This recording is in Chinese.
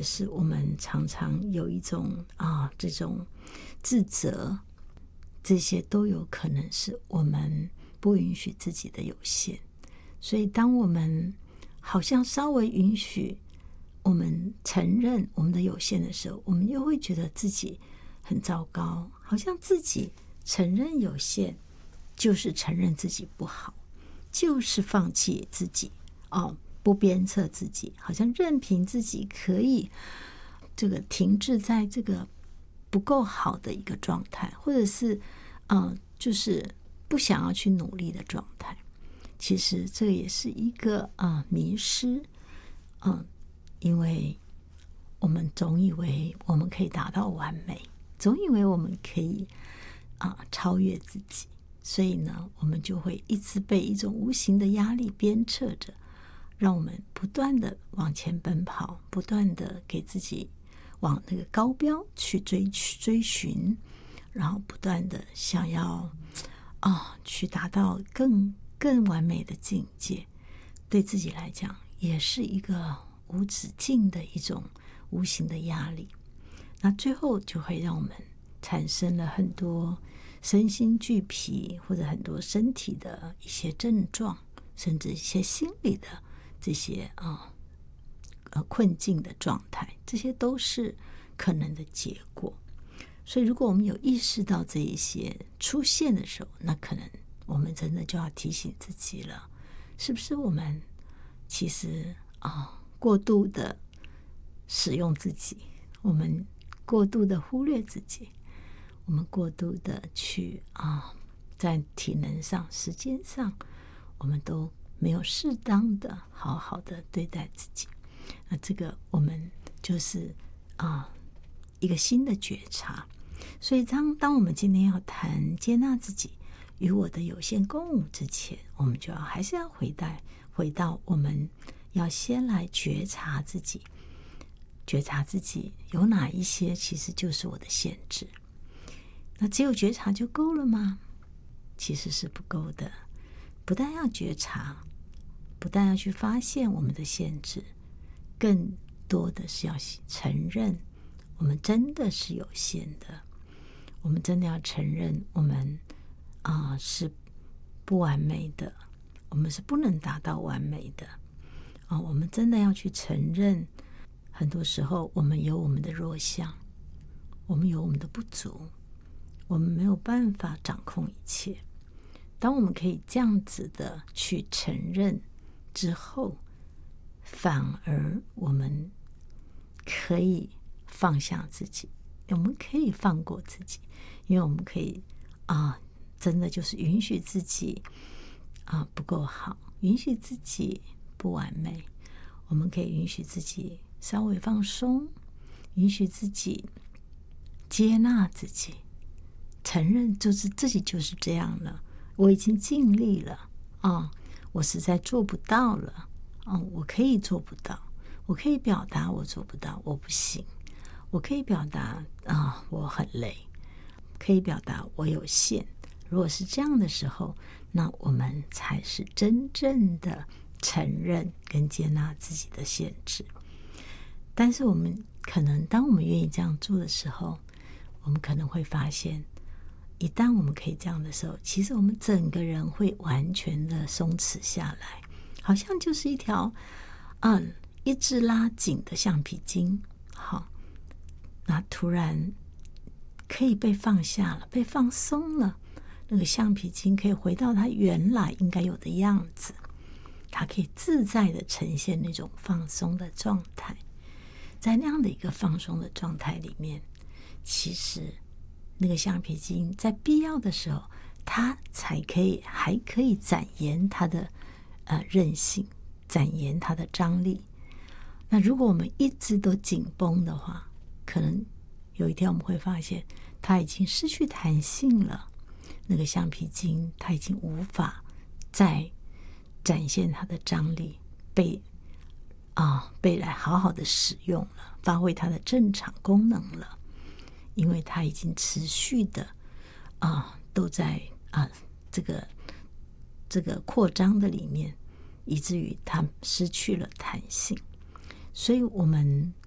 是我们常常有一种这种自责，这些都有可能是我们不允许自己的有限。所以当我们好像稍微允许我们承认我们的有限的时候，我们又会觉得自己很糟糕，好像自己承认有限就是承认自己不好，就是放弃自己不鞭策自己，好像任凭自己可以这个停滞在这个不够好的一个状态，或者是就是不想要去努力的状态。其实这也是一个迷失，因为我们总以为我们可以达到完美，总以为我们可以超越自己，所以呢，我们就会一直被一种无形的压力鞭策着，让我们不断的往前奔跑，不断的给自己往那个高标去追寻，然后不断的想要去达到更完美的境界。对自己来讲也是一个无止境的一种无形的压力，那最后就会让我们产生了很多身心俱疲，或者很多身体的一些症状，甚至一些心理的这些困境的状态，这些都是可能的结果。所以如果我们有意识到这一些出现的时候，那可能我们真的就要提醒自己了，是不是我们其实过度的使用自己，我们过度的忽略自己，我们过度的去在体能上时间上我们都没有适当的好好的对待自己。那这个我们就是一个新的觉察。所以当我们今天要谈接纳自己与我的有限共舞之前，我们就还是要回到我们要先来觉察自己，觉察自己有哪一些其实就是我的限制。那只有觉察就够了吗？其实是不够的。不但要觉察，不但要去发现我们的限制，更多的是要承认我们真的是有限的，我们真的要承认我们是不完美的，我们是不能达到完美的我们真的要去承认，很多时候我们有我们的弱项，我们有我们的不足，我们没有办法掌控一切。当我们可以这样子的去承认之后，反而我们可以放下自己，我们可以放过自己，因为我们可以真的就是允许自己不够好，允许自己不完美，我们可以允许自己稍微放松，允许自己接纳自己，承认就是自己就是这样了，我已经尽力了我实在做不到了我可以做不到，我可以表达我做不到，我不行，我可以表达我很累，可以表达我有限。如果是这样的时候，那我们才是真正的承认跟接纳自己的限制。但是我们可能当我们愿意这样做的时候，我们可能会发现，一旦我们可以这样的时候，其实我们整个人会完全的松弛下来，好像就是一只拉紧的橡皮筋，好，那突然可以被放下了，被放松了，那个橡皮筋可以回到它原来应该有的样子，它可以自在的呈现那种放松的状态。在那样的一个放松的状态里面，其实那个橡皮筋在必要的时候，它还可以展延它的韧性，展延它的张力。那如果我们一直都紧绷的话，可能有一天我们会发现它已经失去弹性了，那个橡皮筋它已经无法再展现它的张力，被来好好的使用了，发挥它的正常功能了，因为它已经持续的都在这个扩张的里面，以至于它失去了弹性。所以我们